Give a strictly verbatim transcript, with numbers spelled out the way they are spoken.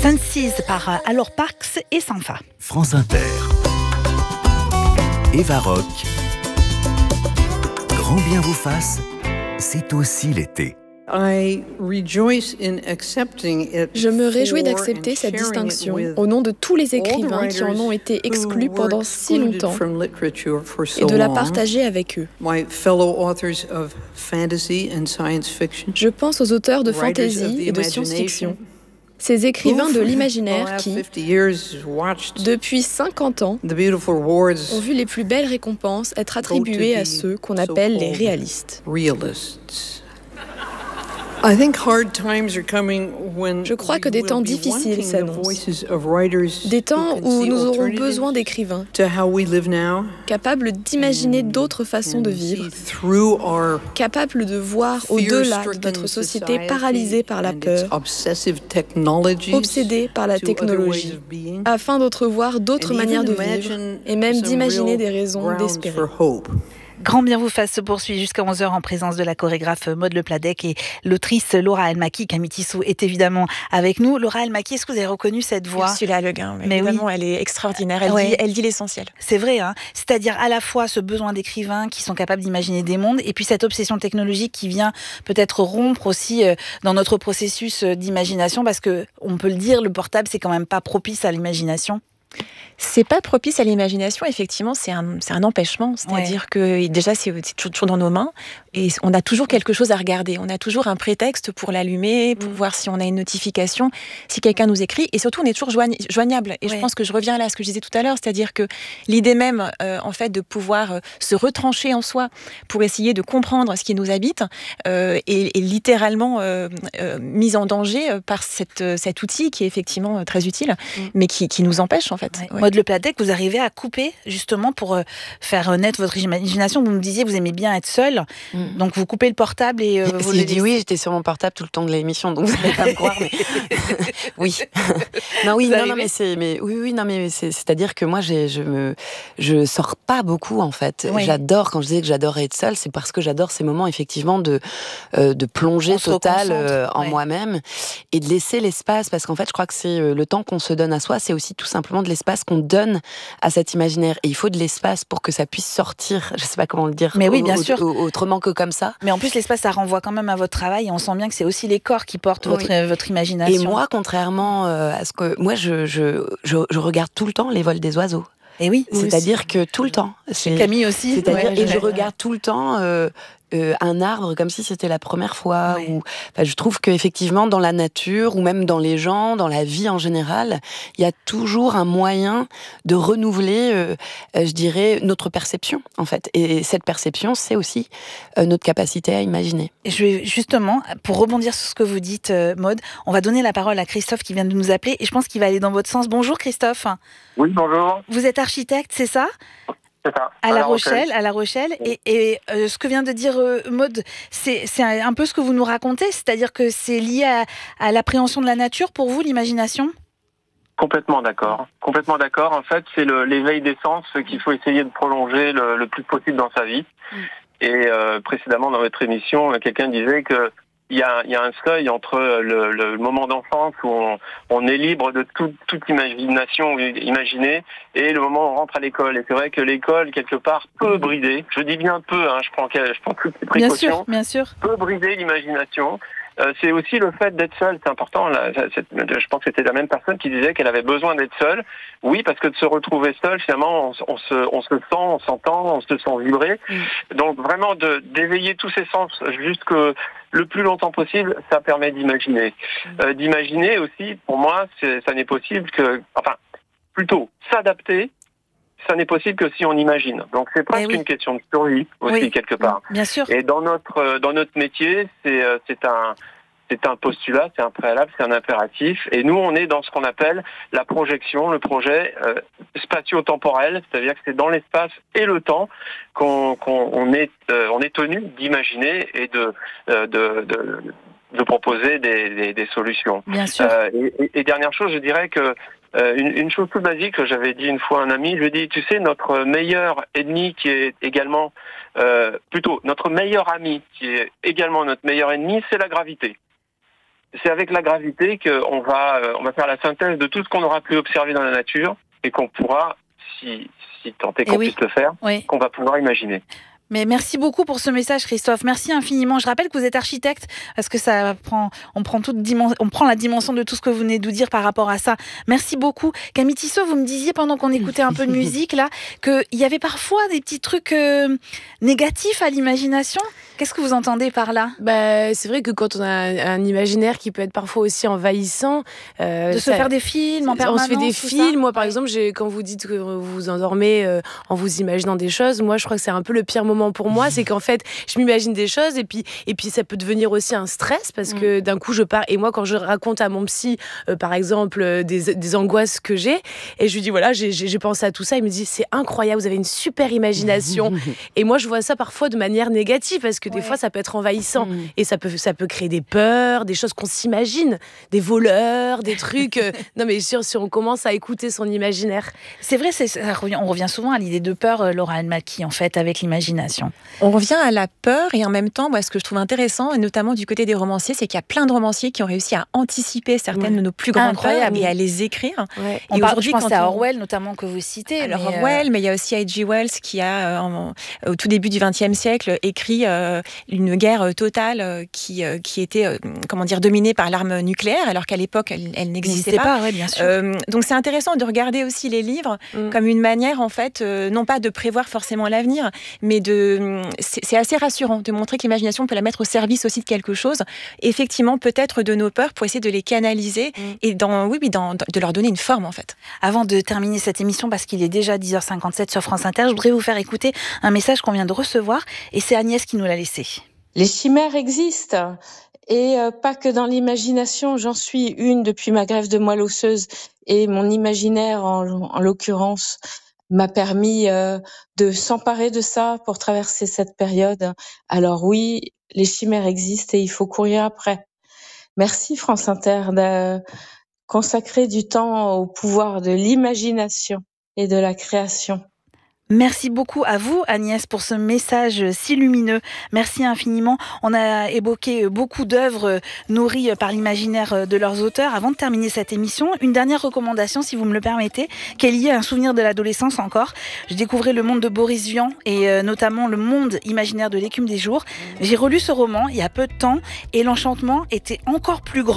Sunseas par Alors Parks et Sanfa. France Inter. Eva Rock. Grand bien vous fasse, c'est aussi l'été. Je me réjouis d'accepter cette distinction au nom de tous les écrivains qui en ont été exclus pendant si longtemps et de la partager avec eux. Je pense aux auteurs de fantasy et de science-fiction, ces écrivains de l'imaginaire qui, depuis cinquante ans, ont vu les plus belles récompenses être attribuées à ceux qu'on appelle les réalistes. Je crois que des temps difficiles s'annoncent, des temps où nous aurons besoin d'écrivains capables d'imaginer d'autres façons de vivre, capables de voir au-delà de notre société paralysée par la peur, obsédée par la technologie, afin d'entrevoir d'autres manières de vivre et même d'imaginer des raisons d'espérer. Grand bien vous fasse se poursuit jusqu'à onze heures en présence de la chorégraphe Maud Lepladec et l'autrice Laura El-Maki. Camille Tissot est évidemment avec nous. Laura El-Maki, est-ce que vous avez reconnu cette voix ? Ursula Le Guin, mais évidemment, oui. Elle est extraordinaire. Elle, ouais. dit, elle dit l'essentiel. C'est vrai, hein. C'est-à-dire à la fois ce besoin d'écrivains qui sont capables d'imaginer des mondes et puis cette obsession technologique qui vient peut-être rompre aussi dans notre processus d'imagination parce que, on peut le dire, le portable, c'est quand même pas propice à l'imagination. C'est pas propice à l'imagination, effectivement, c'est un, c'est un empêchement. C'est-à-dire ouais. que déjà, c'est, c'est toujours dans nos mains et on a toujours quelque chose à regarder. On a toujours un prétexte pour l'allumer, pour mmh. voir si on a une notification, si quelqu'un nous écrit. Et surtout, on est toujours joign- joignable. Et ouais. je pense que je reviens là à ce que je disais tout à l'heure, c'est-à-dire que l'idée même, euh, en fait, de pouvoir euh, se retrancher en soi pour essayer de comprendre ce qui nous habite euh, est, est littéralement euh, euh, mise en danger par cette, cet outil qui est effectivement euh, très utile, mmh. mais qui, qui nous empêche, en fait. Ouais. Ouais. Maud Lepladec, vous arrivez à couper justement pour euh, faire naître votre imagination. Vous me disiez, vous aimez bien être seule, mm. donc vous coupez le portable et euh, vous. Si je dis oui, j'étais sur mon portable tout le temps de l'émission, donc vous n'allez pas me croire. Mais... oui, non, oui, non, non, mais c'est, mais oui, oui, non, mais c'est, c'est-à-dire que moi, j'ai, je me, je sors pas beaucoup en fait. Oui. J'adore quand je disais que j'adorais être seule, c'est parce que j'adore ces moments effectivement de euh, de plongée totale euh, en ouais. moi-même et de laisser l'espace, parce qu'en fait, je crois que c'est euh, le temps qu'on se donne à soi, c'est aussi tout simplement de l'espace qu'on donne à cet imaginaire. Et il faut de l'espace pour que ça puisse sortir. Je ne sais pas comment le dire. Mais oui, bien au, sûr. Au, autrement que comme ça. Mais en plus, l'espace, ça renvoie quand même à votre travail. Et on sent bien que c'est aussi les corps qui portent oui. votre, euh, votre imagination. Et moi, contrairement euh, à ce que... Moi, je, je, je, je regarde tout le temps les vols des oiseaux. Et oui. C'est-à-dire aussi. Que tout le temps. C'est... Camille aussi. C'est-à-dire, ouais, et je, je regarde tout le temps... Euh, Euh, un arbre comme si c'était la première fois. Ouais. Ou, enfin, je trouve qu'effectivement, dans la nature, ou même dans les gens, dans la vie en général, il y a toujours un moyen de renouveler, euh, euh, je dirais, notre perception, en fait. Et cette perception, c'est aussi euh, notre capacité à imaginer. Et je vais justement, pour rebondir sur ce que vous dites, euh, Maud, on va donner la parole à Christophe qui vient de nous appeler, et je pense qu'il va aller dans votre sens. Bonjour Christophe. Oui, bonjour. Vous êtes architecte, c'est ça ? C'est ça. À, à La Rochelle, Rochelle, à La Rochelle. Oui. Et, et euh, ce que vient de dire euh, Maud, c'est, c'est un peu ce que vous nous racontez, c'est-à-dire que c'est lié à, à l'appréhension de la nature pour vous, l'imagination ? Complètement d'accord. Complètement d'accord. En fait, c'est le, l'éveil des sens qu'il faut essayer de prolonger le, le plus possible dans sa vie. Mm. Et euh, précédemment, dans votre émission, quelqu'un disait que Il y, a, il y a un seuil entre le, le moment d'enfance où on, on est libre de tout, toute imagination imaginée et le moment où on rentre à l'école. Et c'est vrai que l'école, quelque part, peut brider, je dis bien peu, hein, je prends, je prends toutes les précautions, bien sûr, bien sûr. peut brider l'imagination. Euh, c'est aussi le fait d'être seule, c'est important. Là, c'est, je pense que c'était la même personne qui disait qu'elle avait besoin d'être seule. Oui, parce que de se retrouver seule, finalement, on, on, se, on se sent, on s'entend, on se sent vibrer. Mm. Donc vraiment, de, d'éveiller tous ces sens jusque le plus longtemps possible, ça permet d'imaginer. Mm. Euh, d'imaginer aussi, pour moi, c'est, ça n'est possible que... Enfin, plutôt, s'adapter, ça n'est possible que si on imagine. Donc c'est presque oui. une question de survie aussi oui. quelque part. Bien sûr. Et dans notre dans notre métier, c'est c'est un c'est un postulat, c'est un préalable, c'est un impératif. Et nous, on est dans ce qu'on appelle la projection, le projet euh, spatio-temporel, c'est-à-dire que c'est dans l'espace et le temps qu'on qu'on on est euh, on est tenu d'imaginer et de euh, de, de de proposer des, des, des solutions. Bien sûr. Euh, et, et, et dernière chose, je dirais que Euh, une, une chose toute basique que j'avais dit une fois à un ami, je lui ai dit, tu sais, notre meilleur ennemi qui est également, euh, plutôt, notre meilleur ami qui est également notre meilleur ennemi, c'est la gravité. c'est avec la gravité qu'on va, euh, on va faire la synthèse de tout ce qu'on aura pu observer dans la nature et qu'on pourra, si, si tant est qu'on oui. puisse le faire, oui. qu'on va pouvoir imaginer. Mais merci beaucoup pour ce message, Christophe. Merci infiniment. Je rappelle que vous êtes architecte parce que ça prend, on prend toute dimension, on prend la dimension de tout ce que vous venez de nous dire par rapport à ça. Merci beaucoup. Camille Tissot, vous me disiez pendant qu'on écoutait un peu de musique là, qu'il y avait parfois des petits trucs euh, négatifs à l'imagination. Qu'est-ce que vous entendez par là ? Bah, c'est vrai que quand on a un, un imaginaire qui peut être parfois aussi envahissant, euh, de se ça, faire des films en permanence. On se fait des films. Ça. Moi, par exemple, j'ai, quand vous dites que vous vous endormez euh, en vous imaginant des choses, moi, je crois que c'est un peu le pire moment pour moi, c'est qu'en fait, je m'imagine des choses et puis et puis ça peut devenir aussi un stress parce mmh. que d'un coup, je pars et moi, quand je raconte à mon psy, euh, par exemple, euh, des, des angoisses que j'ai, et je lui dis voilà, j'ai, j'ai pensé à tout ça, il me dit c'est incroyable, vous avez une super imagination. Et moi, je vois ça parfois de manière négative parce que que des ouais. fois ça peut être envahissant mmh. et ça peut ça peut créer des peurs, des choses qu'on s'imagine, des voleurs, des trucs. euh, non mais sûr, si on commence à écouter son imaginaire, c'est vrai, c'est, ça revient, on revient souvent à l'idée de peur, euh, Laura Almaki, en fait, avec l'imagination. On revient à la peur et en même temps, moi, ce que je trouve intéressant, et notamment du côté des romanciers, c'est qu'il y a plein de romanciers qui ont réussi à anticiper certaines ouais. de nos plus grandes Incroyable. peurs et à les écrire. Ouais. Et on parle, je pense quand à Orwell notamment que vous citez. Alors mais Orwell, euh... mais il y a aussi H G Wells qui a, euh, en, au tout début du vingtième siècle, écrit euh, une guerre totale euh, qui, euh, qui était euh, comment dire, dominée par l'arme nucléaire, alors qu'à l'époque, elle, elle n'existait, n'existait pas. pas ouais, bien sûr. Euh, donc c'est intéressant de regarder aussi les livres mm. comme une manière, en fait, euh, non pas de prévoir forcément l'avenir, mais de, c'est, c'est assez rassurant de montrer que l'imagination, on peut la mettre au service aussi de quelque chose, effectivement, peut-être de nos peurs, pour essayer de les canaliser mm. et dans, oui, oui, dans, de leur donner une forme, en fait. Avant de terminer cette émission, parce qu'il est déjà dix heures cinquante-sept sur France Inter, je voudrais vous faire écouter un message qu'on vient de recevoir, et c'est Agnès qui nous l'a laissé. Les chimères existent, et euh, pas que dans l'imagination. J'en suis une depuis ma greffe de moelle osseuse, et mon imaginaire, en, en l'occurrence, m'a permis euh, de s'emparer de ça pour traverser cette période. Alors oui, les chimères existent et il faut courir après. Merci France Inter de consacrer du temps au pouvoir de l'imagination et de la création. Merci beaucoup à vous, Agnès, pour ce message si lumineux. Merci infiniment. On a évoqué beaucoup d'œuvres nourries par l'imaginaire de leurs auteurs. Avant de terminer cette émission, une dernière recommandation, si vous me le permettez, qui est liée à un souvenir de l'adolescence encore. Je découvrais le monde de Boris Vian et notamment le monde imaginaire de l'écume des jours. J'ai relu ce roman il y a peu de temps et l'enchantement était encore plus grand.